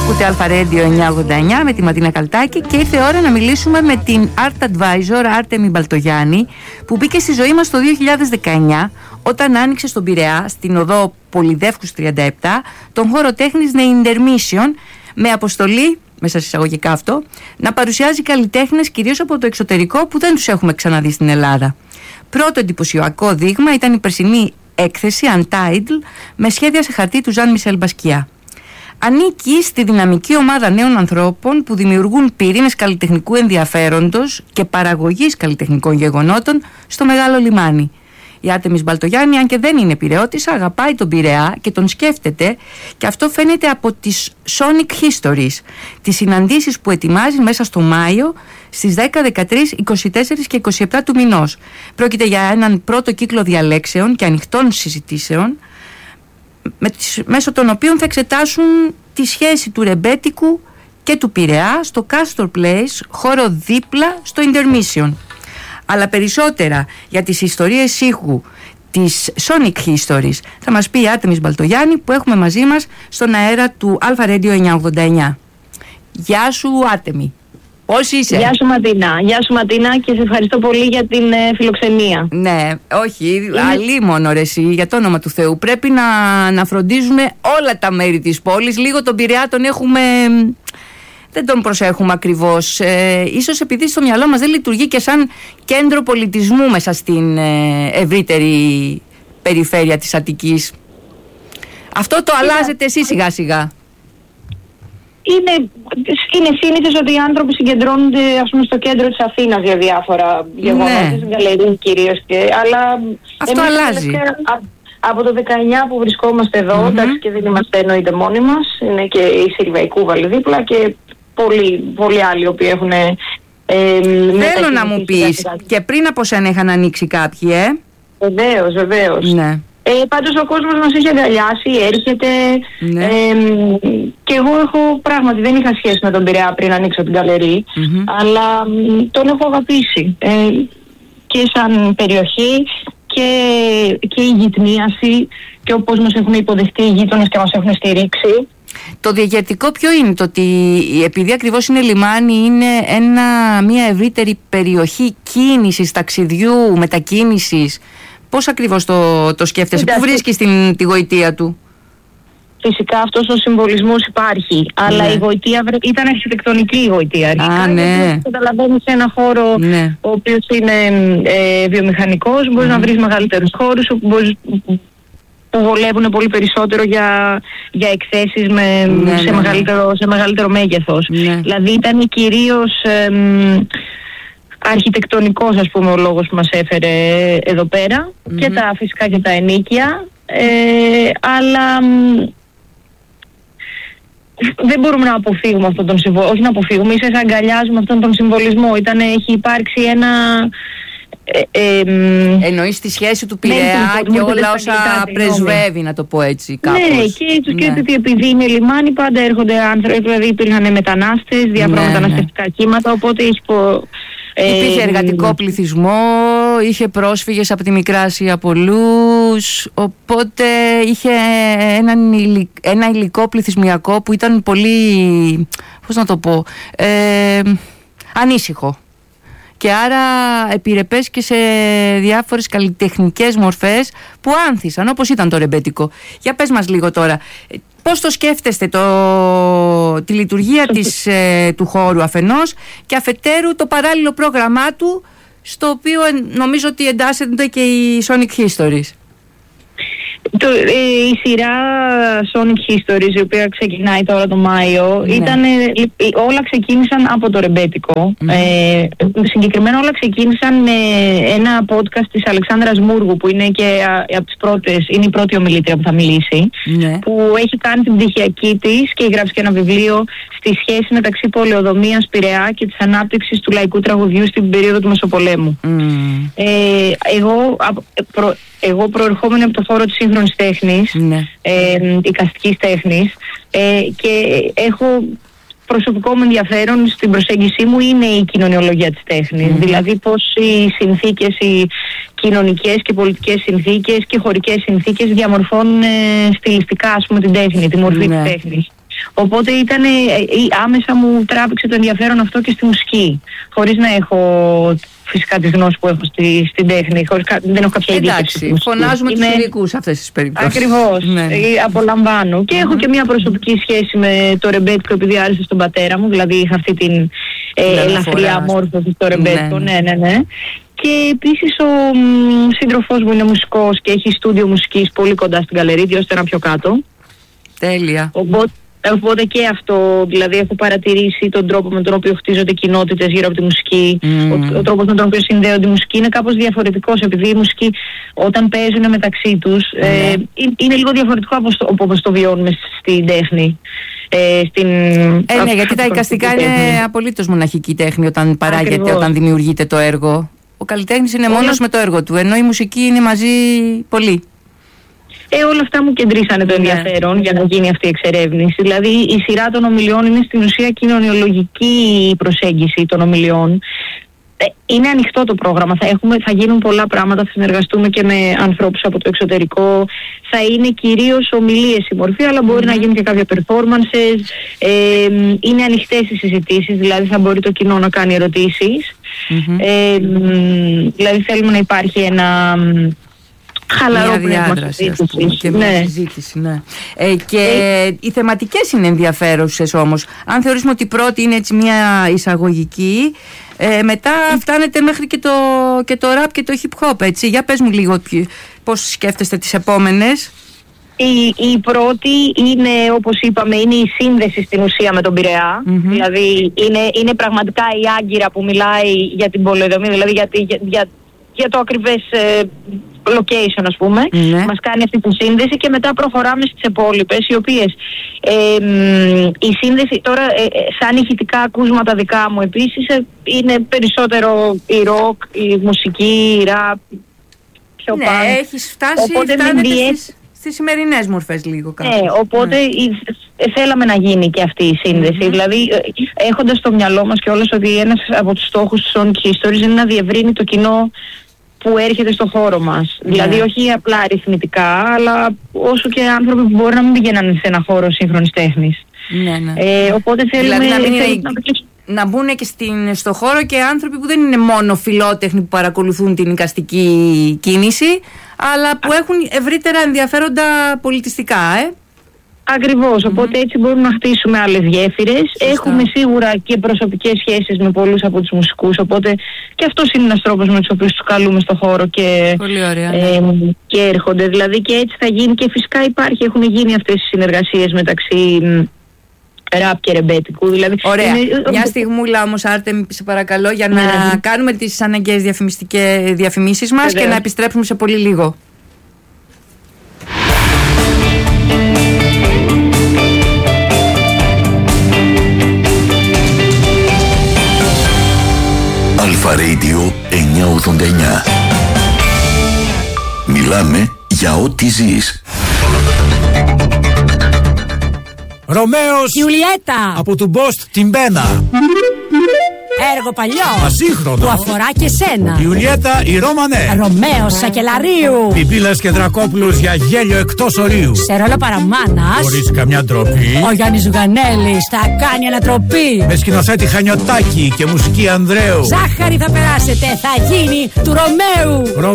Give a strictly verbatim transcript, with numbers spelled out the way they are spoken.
Ακούτε Αλφα Radio εννιακόσια ογδόντα εννιά με τη Ματίνα Καλτάκη και ήρθε η ώρα να μιλήσουμε με την Art Advisor Άρτεμι Μπαλτογιάννη, που μπήκε στη ζωή μας το δύο χιλιάδες δεκαεννιά όταν άνοιξε στον Πειραιά, στην οδό Πολυδεύκους τριάντα επτά, τον χώρο τέχνης The Intermission, με αποστολή, μέσα σε εισαγωγικά αυτό, να παρουσιάζει καλλιτέχνες κυρίως από το εξωτερικό που δεν τους έχουμε ξαναδεί στην Ελλάδα. Πρώτο εντυπωσιακό δείγμα ήταν η περσινή έκθεση Untitled, με σχέδια σε χαρτί του Ζαν Μισελ Μπασκιά. Ανήκει στη δυναμική ομάδα νέων ανθρώπων που δημιουργούν πυρήνες καλλιτεχνικού ενδιαφέροντος και παραγωγής καλλιτεχνικών γεγονότων στο Μεγάλο Λιμάνι. Η Άρτεμις Μπαλτογιάννη, αν και δεν είναι Πειραιώτισσα, αγαπάει τον Πειραιά και τον σκέφτεται, και αυτό φαίνεται από τις Sonic Histories, τις συναντήσεις που ετοιμάζει μέσα στο Μάιο στις δέκα, δεκατρείς, είκοσι τέσσερα και είκοσι επτά του μηνός. Πρόκειται για έναν πρώτο κύκλο διαλέξεων και ανοιχτών συζητήσεων, με τις, μέσω των οποίων θα εξετάσουν τη σχέση του ρεμπέτικου και του Πειραιά στο Castor Place, χώρο δίπλα στο Intermission. Αλλά περισσότερα για τις ιστορίες ήχου, τις Sonic Histories, θα μας πει η Άρτεμις Μπαλτογιάννη, που έχουμε μαζί μας στον αέρα του Αλφα Radio εννιακόσια ογδόντα εννιά. Γεια σου Άρτεμι. Πώς είσαι? Γεια σου Ματίνα, γεια σου Ματίνα και σε ευχαριστώ πολύ για την ε, φιλοξενία. Ναι, όχι, είναι... αλίμονο ρε εσύ, για το όνομα του Θεού. Πρέπει να, να φροντίζουμε όλα τα μέρη της πόλης. Λίγο τον Πειραιά τον έχουμε... δεν τον προσέχουμε ακριβώς. Ε, ίσως επειδή στο μυαλό μας δεν λειτουργεί και σαν κέντρο πολιτισμού μέσα στην ε, ευρύτερη περιφέρεια της Αττικής. Αυτό το είναι... αλλάζετε εσείς σιγά σιγά. Είναι, είναι σύνηθες ότι οι άνθρωποι συγκεντρώνονται, ας πούμε, στο κέντρο της Αθήνας για διάφορα γεγονότα, ναι. Στην Γαλερία κυρίως. Και, αλλά αυτό αλλάζει. Α, από το δεκαεννιά που βρισκόμαστε εδώ, mm-hmm. εντάξει, και δεν είμαστε εννοείται μόνοι μας, είναι και η Σίλβα η Κούβαλη δίπλα και πολλοί, πολλοί άλλοι οι οποίοι έχουν... Ε, θέλω να μου πεις, και πριν από σένα είχαν ανοίξει κάποιοι, ε? Βεβαίως, βεβαίως. Ναι. Ε, πάντως ο κόσμος μας έχει αγκαλιάσει, έρχεται, ναι. ε, και εγώ έχω πράγματι, δεν είχα σχέση με τον Πειραιά πριν ανοίξω την Γκαλερί, mm-hmm. αλλά τον έχω αγαπήσει ε, και σαν περιοχή και, και η γειτνίαση και όπως μας έχουν υποδεχτεί οι γείτονες και μας έχουν στηρίξει. Το διαγερτικό ποιο είναι? Το ότι επειδή ακριβώς είναι λιμάνι, είναι ένα, μια ευρύτερη περιοχή κίνησης, ταξιδιού, μετακίνησης. Πώς ακριβώς το, το σκέφτεσαι, πού βρίσκεις την, τη γοητεία του? Φυσικά αυτός ο συμβολισμός υπάρχει, αλλά ναι. η γοητεία ήταν αρχιτεκτονική η γοητεία αρχικά. Α, ναι. Καταλαβαίνεις σε ένα χώρο, ναι. ο οποίος είναι ε, βιομηχανικός, μπορείς mm. να βρεις μεγαλύτερους χώρους μπορείς, που βολεύουν πολύ περισσότερο για, για εκθέσεις με, ναι, σε, ναι, μεγαλύτερο, σε μεγαλύτερο μέγεθος. Ναι. Δηλαδή ήταν κυρίως... Ε, αρχιτεκτονικός, ας πούμε, ο λόγος που μας έφερε εδώ πέρα, mm-hmm. και τα φυσικά και τα ενοίκια, ε, αλλά μ, δεν μπορούμε να αποφύγουμε αυτόν τον συμβολισμό, όχι να αποφύγουμε, ίσως αγκαλιάζουμε αυτόν τον συμβολισμό. Ήταν, έχει υπάρξει ένα... Ε, ε, εννοείς τη σχέση του Πειραιά και όλα όσα πρεσβεύει, να το πω έτσι κάπως. Ναι, και ίσως ναι. και επειδή είναι λιμάνι πάντα έρχονται άνθρωποι, δηλαδή υπήρχαν μετανάστες, διάφορα ναι, μεταναστευτικά ναι. κύματα, οπότε έχει πο... Υπήρχε εργατικό πληθυσμό, είχε πρόσφυγες από τη Μικρά Ασία πολλούς, οπότε είχε έναν υλικ, ένα υλικό πληθυσμιακό που ήταν πολύ, πώς να το πω, ε, ανήσυχο. Και άρα επιρρεπές και σε διάφορες καλλιτεχνικές μορφές που άνθησαν, όπως ήταν το ρεμπέτικο. Για πες μας λίγο τώρα, πώς το σκέφτεστε το, τη λειτουργία της, ε, του χώρου αφενός και αφετέρου το παράλληλο πρόγραμμά του, στο οποίο νομίζω ότι εντάσσεται και οι Sonic Histories. Το, ε, η σειρά Sonic Histories, η οποία ξεκινάει τώρα το Μάιο, ναι. ήταν, ε, όλα ξεκίνησαν από το ρεμπέτικο. Mm. Ε, συγκεκριμένα όλα ξεκίνησαν με ένα podcast της Αλεξάνδρας Μούργου, που είναι και α, από τις πρώτες, είναι η πρώτη ομιλήτρια που θα μιλήσει, ναι. που έχει κάνει την πτυχιακή της και έχει γράψει και ένα βιβλίο στη σχέση μεταξύ πολεοδομίας Πειραιά και της ανάπτυξης του λαϊκού τραγουδιού στην περίοδο του Μεσοπολέμου. Mm. Ε, εγώ, προ, εγώ προερχόμενη από το χώρο της σύγχρονης τέχνης, ναι. ε, εικαστικής τέχνης, ε, και έχω προσωπικό μου ενδιαφέρον στην προσέγγιση μου είναι η κοινωνιολογία της τέχνης. Mm-hmm. Δηλαδή πώς οι συνθήκες, οι κοινωνικές και πολιτικές συνθήκες και χωρικές συνθήκες διαμορφώνουν ε, στιλιστικά, ας πούμε, την τέχνη, τη μορφή ναι. της τέχνης. Οπότε ήταν, ε, άμεσα μου τράβηξε το ενδιαφέρον αυτό και στη μουσική. Χωρίς να έχω φυσικά τη γνώση που έχω στη, στην τέχνη, χωρίς, δεν έχω κάποια εντύπωση. Εντάξει, φωνάζουμε είναι... τους ειδικούς σε αυτές τις περιπτώσεις. Ακριβώς, ναι. απολαμβάνω. Και mm-hmm. έχω και μια προσωπική σχέση με το ρεμπέτικο, επειδή άρεσε στον πατέρα μου, δηλαδή είχα αυτή την ε, ελαφριά μόρφωση στο ρεμπέτικο. Ναι, ναι, ναι. ναι. Και επίσης ο μ, σύντροφός μου είναι μουσικός και έχει στούντιο μουσικής πολύ κοντά στην Καλερίδη, ώστε να πιο κάτω. Τέλεια. Οπότε, οπότε και αυτό, δηλαδή έχω παρατηρήσει τον τρόπο με τον οποίο χτίζονται κοινότητες γύρω από τη μουσική, mm. ο, ο τρόπος με τον οποίο συνδέονται η μουσική είναι κάπως διαφορετικός, επειδή η μουσική όταν παίζουν μεταξύ τους mm. ε, είναι λίγο διαφορετικό από το, όπως το βιώνουμε στην τέχνη. Ε, στην... ε, ναι, γιατί τα εικαστικά είναι απολύτως μοναχική τέχνη όταν παράγεται, ακριβώς. Όταν δημιουργείται το έργο. Ο καλλιτέχνης είναι μόνος Όλα... με το έργο του, ενώ η μουσική είναι μαζί πολύ. Ε, όλα αυτά μου κεντρήσανε το ενδιαφέρον yeah. για να γίνει αυτή η εξερεύνηση. Δηλαδή η σειρά των ομιλιών είναι στην ουσία κοινωνιολογική προσέγγιση των ομιλιών. Ε, είναι ανοιχτό το πρόγραμμα, θα, έχουμε, θα γίνουν πολλά πράγματα, θα συνεργαστούμε και με ανθρώπους από το εξωτερικό. Θα είναι κυρίως ομιλίες η μορφή, αλλά μπορεί mm-hmm. να γίνουν και κάποια performances. Ε, είναι ανοιχτές οι συζητήσεις, δηλαδή θα μπορεί το κοινό να κάνει ερωτήσεις. Mm-hmm. Ε, δηλαδή θέλουμε να υπάρχει ένα... χαλαρό μια διάδραση, ας πούμε, και μια ναι. συζήτηση, ναι. Ε, και ε, οι θεματικές είναι ενδιαφέρουσες όμως. Αν θεωρήσουμε ότι η πρώτη είναι έτσι μια εισαγωγική, ε, μετά φτάνετε μέχρι και το, και το rap και το hip hop, έτσι. Για πες μου λίγο πώς σκέφτεστε τις επόμενες. Η, η πρώτη είναι, όπως είπαμε, είναι η σύνδεση στην ουσία με τον Πειραιά. Mm-hmm. Δηλαδή είναι, είναι πραγματικά η άγκυρα που μιλάει για την πολεοδομία, δηλαδή για, για, για, για το ακριβές ε, location, ας πούμε. Mm-hmm. Μας κάνει αυτή τη σύνδεση και μετά προχωράμε στις επόλοιπες, οι οποίες ε, η σύνδεση τώρα ε, σαν ηχητικά ακούσματα δικά μου επίσης ε, είναι περισσότερο η ροκ, η μουσική, η ραπ, πιο ναι, πάνω. Ναι, έχεις φτάσει, φτάνετε στις, στις σημερινές μορφές λίγο κάπως. Ναι, οπότε ναι. θέλαμε να γίνει και αυτή η σύνδεση. Mm-hmm. Δηλαδή, έχοντας στο μυαλό μας και όλες ότι ένας από τους στόχους του Sonic Histories είναι να διευρύνει το κοινό που έρχεται στο χώρο μας. Yeah. Δηλαδή όχι απλά αριθμητικά, αλλά όσο και άνθρωποι που μπορεί να μην πηγαίνουν σε ένα χώρο σύγχρονης τέχνης. Ναι, ναι. Ε, οπότε θέλουμε δηλαδή, να, μην είναι, να... να μπουν και στην, στο χώρο και άνθρωποι που δεν είναι μόνο φιλότεχνοι που παρακολουθούν την εικαστική κίνηση, αλλά που έχουν ευρύτερα ενδιαφέροντα πολιτιστικά, ε. Ακριβώς, mm-hmm. οπότε έτσι μπορούμε να χτίσουμε άλλες γέφυρες. Σωστά. Έχουμε σίγουρα και προσωπικές σχέσεις με πολλούς από τους μουσικούς, οπότε και αυτός είναι ένας τρόπος με τους οποίους τους καλούμε στο χώρο και, πολύ ωραία, ναι. ε, και έρχονται. Δηλαδή και έτσι θα γίνει και φυσικά υπάρχει, έχουν γίνει αυτές οι συνεργασίες μεταξύ ραπ και ρεμπέτικου. Δηλαδή, ωραία. Είναι... Μια στιγμούλα όμως, Άρτεμι, σε παρακαλώ, για να ναι. κάνουμε τις αναγκαίες διαφημίσεις μας Βεβαίως. Και να επιστρέψουμε σε πολύ λίγο. Αλφα Radio εννιακόσια ογδόντα εννιά. Μιλάμε για ό,τι ζεις. Ρωμαίος Ιουλιέτα από του Μπόστ την Πένα. Έργο παλιό ασύγχρονο που αφορά και σένα. Ιουλιέτα η Ρώμανέ. Ρωμαίος Σακελαρίου. Πιπίλας και Δρακόπουλος για γέλιο εκτός ορίου. Σε ρόλο παραμάνας χωρίς καμιά ντροπή. Ο Γιάννης Ζουγανέλης θα κάνει ανατροπή. Με σκηνοθέτη Χανιωτάκη και μουσική Ανδρέου. Ζάχαρη θα περάσετε, θα γίνει του Ρωμαίου.